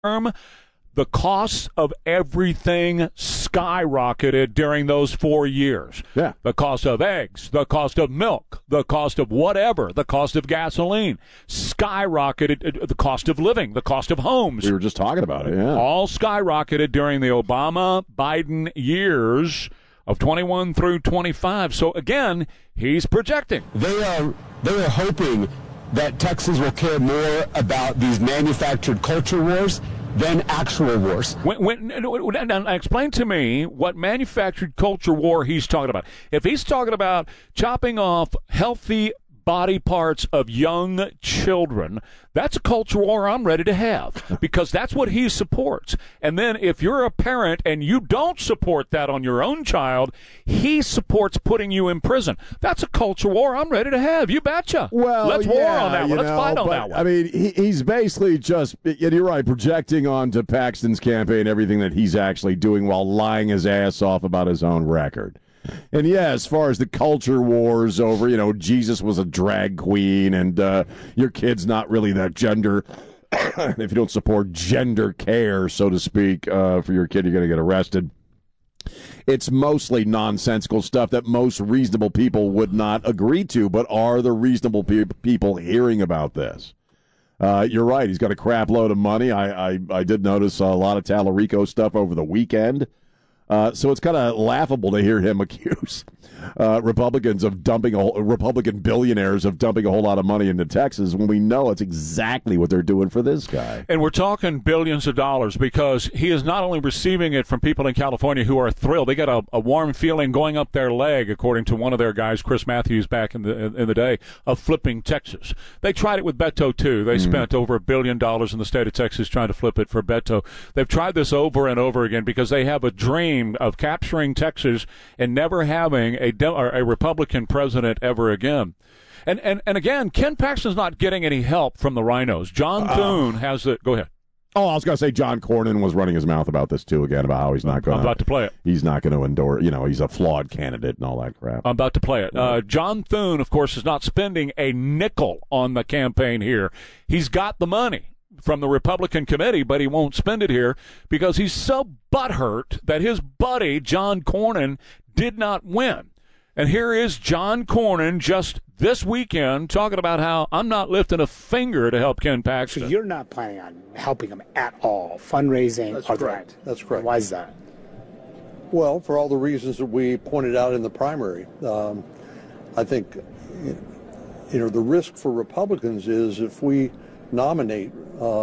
the cost of everything skyrocketed during those 4 years. Yeah. The cost of eggs, the cost of milk, the cost of whatever, the cost of gasoline skyrocketed, the cost of living, the cost of homes. We were just talking about it, yeah. All skyrocketed during the Obama-Biden years of 21 through 25. So, again, he's projecting. They are hoping that Texans will care more about these manufactured culture wars than actual wars. Now explain to me what manufactured culture war he's talking about. If he's talking about chopping off healthy body parts of young children, that's a culture war I'm ready to have, because that's what he supports. And then if you're a parent and you don't support that on your own child, he supports putting you in prison. That's a culture war I'm ready to have. You betcha. Well, let's war on that one. Let's fight on that one. I mean, he's basically just, you're right, projecting onto Paxton's campaign everything that he's actually doing while lying his ass off about his own record. And yeah, as far as the culture wars over, Jesus was a drag queen and your kid's not really that gender. If you don't support gender care, so to speak, for your kid, you're going to get arrested. It's mostly nonsensical stuff that most reasonable people would not agree to, but are the reasonable people hearing about this? You're right. He's got a crap load of money. I did notice a lot of Tallarico stuff over the weekend. So it's kind of laughable to hear him accuse Republican billionaires of dumping a whole lot of money into Texas when we know it's exactly what they're doing for this guy. And we're talking billions of dollars, because he is not only receiving it from people in California who are thrilled. They got a warm feeling going up their leg, according to one of their guys, Chris Matthews, back in the day, of flipping Texas. They tried it with Beto, too. They spent over $1 billion in the state of Texas trying to flip it for Beto. They've tried this over and over again because they have a dream of capturing Texas and never having a Republican president ever again. And again, Ken Paxton's not getting any help from the rhinos. John Thune has the... Go ahead. Oh, I was going to say John Cornyn was running his mouth about this, too, again, about how he's not going to... I'm about to play it. He's not going to endorse... he's a flawed candidate and all that crap. I'm about to play it. John Thune, of course, is not spending a nickel on the campaign here. He's got the money from the Republican committee, but he won't spend it here because he's so butthurt that his buddy, John Cornyn, did not win. And here is John Cornyn just this weekend talking about how I'm not lifting a finger to help Ken Paxton. So you're not planning on helping him at all, fundraising? That's correct. That's correct. Why is that? Well, for all the reasons that we pointed out in the primary. I think, the risk for Republicans is if we nominate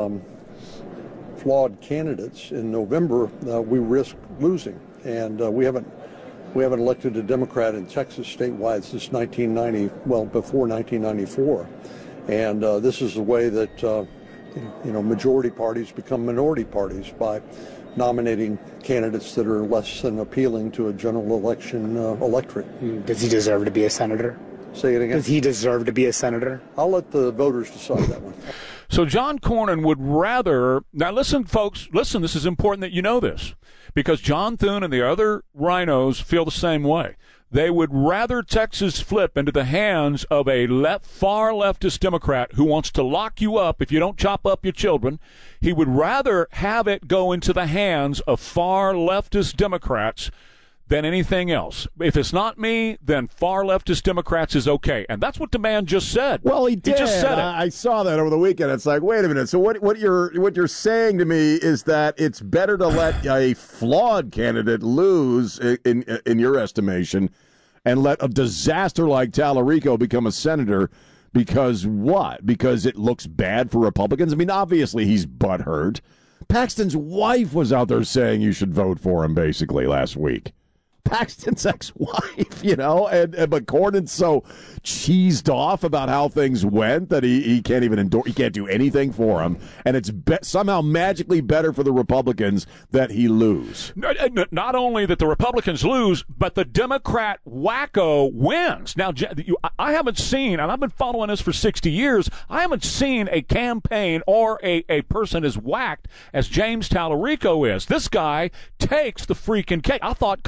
flawed candidates in November, we risk losing. And we haven't elected a Democrat in Texas statewide since before 1994. And this is the way that, majority parties become minority parties, by nominating candidates that are less than appealing to a general election electorate. Does he deserve to be a senator? Say it again. Does he deserve to be a senator? I'll let the voters decide that one. So John Cornyn would rather... Now listen, folks, this is important that you know this, because John Thune and the other rhinos feel the same way. They would rather Texas flip into the hands of a far leftist Democrat who wants to lock you up if you don't chop up your children. He would rather have it go into the hands of far leftist Democrats than anything else. If it's not me, then far leftist Democrats is okay. And that's what the man just said. Well, he did. He just said it. I saw that over the weekend. It's like, wait a minute. So what you're saying to me is that it's better to let a flawed candidate lose, in your estimation, and let a disaster like Tallarico become a senator because what? Because it looks bad for Republicans? I mean, obviously he's butthurt. Paxton's wife was out there saying you should vote for him, basically, last week. Paxton's ex-wife, but Cornyn's so cheesed off about how things went that he can't even he can't do anything for him, and it's somehow magically better for the Republicans that he lose. Not only that the Republicans lose, but the Democrat wacko wins. Now, I haven't seen, and I've been following this for 60 years, I haven't seen a campaign or a person as whacked as James Tallarico is. This guy takes the freaking cake. I thought Kamala was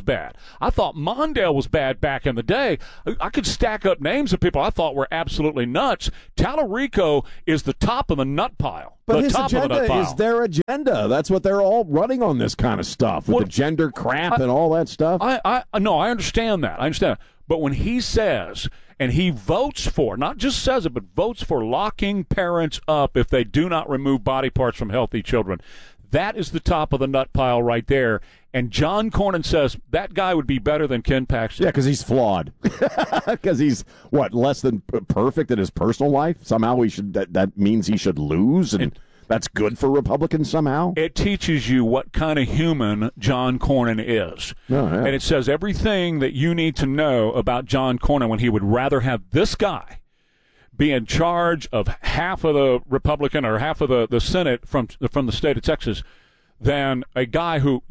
was bad. I thought Mondale was bad back in the day. I could stack up names of people I thought were absolutely nuts. Tallarico is the top of the nut pile. But his top agenda of the nut is their agenda. That's what they're all running on this kind of stuff, with the gender crap and all that stuff. No, I understand that. I understand. But when he says, and he votes for, not just says it, but votes for locking parents up if they do not remove body parts from healthy children, that is the top of the nut pile right there. And John Cornyn says that guy would be better than Ken Paxton. Yeah, because he's flawed. Because he's, less than perfect in his personal life? Somehow that means he should lose, and that's good for Republicans somehow? It teaches you what kind of human John Cornyn is. Oh, yeah. And it says everything that you need to know about John Cornyn when he would rather have this guy be in charge of half of the Republican or half of the Senate from the state of Texas than a guy who,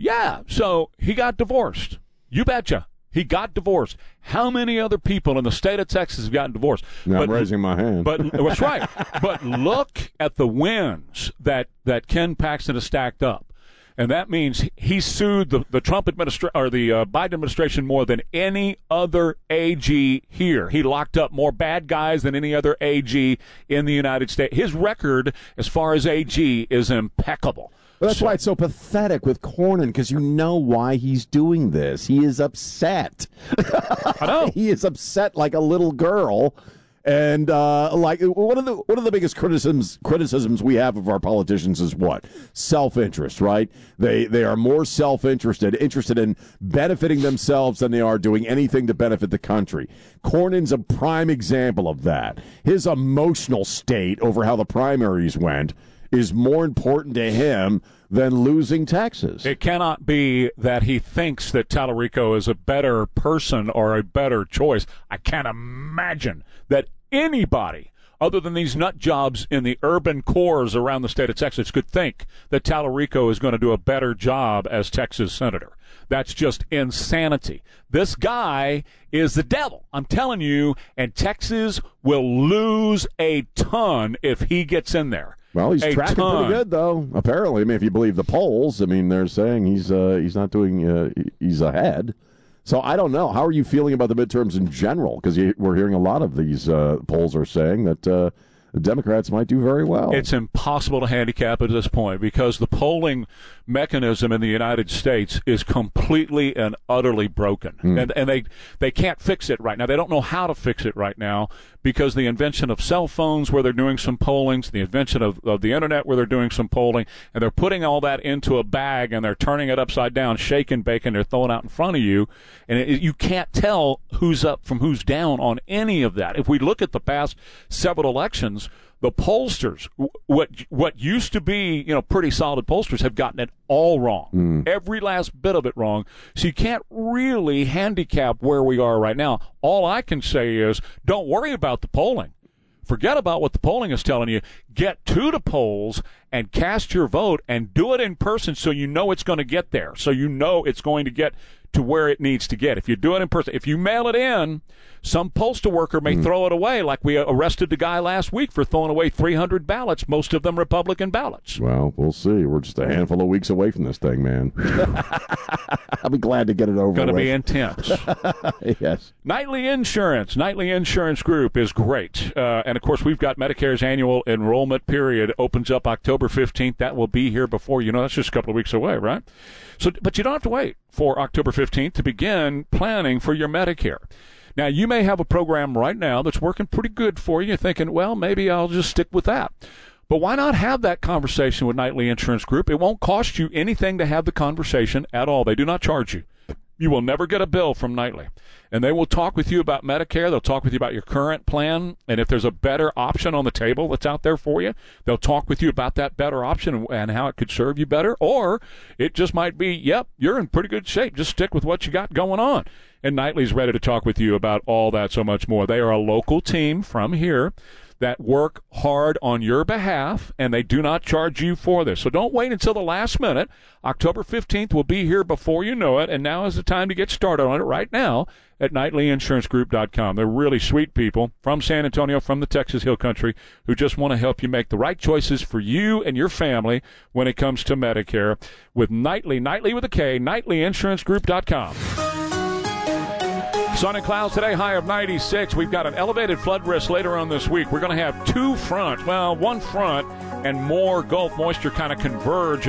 so he got divorced. You betcha. He got divorced. How many other people in the state of Texas have gotten divorced? I'm raising my hand. But that's right. But look at the wins that Ken Paxton has stacked up. And that means he sued the Trump administration or the Biden administration more than any other AG here. He locked up more bad guys than any other AG in the United States. His record as far as AG is impeccable. Well, that's why it's so pathetic with Cornyn, because you know why he's doing this. He is upset. I know. He is upset like a little girl. And one of the biggest criticisms we have of our politicians is what? Self-interest, right? They are more self-interested, interested in benefiting themselves than they are doing anything to benefit the country. Cornyn's a prime example of that. His emotional state over how the primaries went is more important to him than losing Texas. It cannot be that he thinks that Tallarico is a better person or a better choice. I can't imagine that anybody other than these nut jobs in the urban cores around the state of Texas could think that Tallarico is going to do a better job as Texas senator. That's just insanity. This guy is the devil, I'm telling you, and Texas will lose a ton if he gets in there. Well, he's tracking pretty good, though, apparently. I mean, if you believe the polls, I mean, they're saying he's not doing he's ahead. So I don't know. How are you feeling about the midterms in general? Because we're hearing a lot of these polls are saying that the Democrats might do very well. It's impossible to handicap at this point because the polling mechanism in the United States is completely and utterly broken. And they can't fix it right now. They don't know how to fix it right now because the invention of cell phones where they're doing some pollings, the invention of the Internet where they're doing some polling, and they're putting all that into a bag and they're turning it upside down, shaking bacon, they're throwing out in front of you, and you can't tell who's up from who's down on any of that. If we look at the past several elections, the pollsters, what used to be, pretty solid pollsters, have gotten it all wrong. Every last bit of it wrong. So you can't really handicap where we are right now. All I can say is don't worry about the polling. Forget about what the polling is telling you. Get to the polls and cast your vote and do it in person so you know it's going to get there. So you know it's going to get to where it needs to get. If you do it in person, if you mail it in, some postal worker may throw it away, like we arrested the guy last week for throwing away 300 ballots, most of them Republican ballots. Well, we'll see. We're just a handful of weeks away from this thing, man. I'll be glad to get it over with. Going to be intense. Yes. Nightly Insurance. Nightly Insurance Group is great. And, of course, we've got Medicare's annual enrollment period opens up October 15th. That will be here before you know. That's just a couple of weeks away, right? So, but you don't have to wait for October 15th to begin planning for your Medicare. Now, you may have a program right now that's working pretty good for you. You're thinking, well, maybe I'll just stick with that. But why not have that conversation with Nightly Insurance Group? It won't cost you anything to have the conversation at all. They do not charge you. You will never get a bill from Nightly. And they will talk with you about Medicare. They'll talk with you about your current plan. And if there's a better option on the table that's out there for you, they'll talk with you about that better option and how it could serve you better. Or it just might be, yep, you're in pretty good shape. Just stick with what you got going on. And Nightly's ready to talk with you about all that, so much more. They are a local team from here that work hard on your behalf, and they do not charge you for this. So don't wait until the last minute. October 15th will be here before you know it, and now is the time to get started on it right now at NightlyInsuranceGroup.com. They're really sweet people from San Antonio, from the Texas Hill Country, who just want to help you make the right choices for you and your family when it comes to Medicare with Nightly with a K, NightlyInsuranceGroup.com. Sun and clouds today, high of 96. We've got an elevated flood risk later on this week. We're going to have one front and more Gulf moisture kind of converge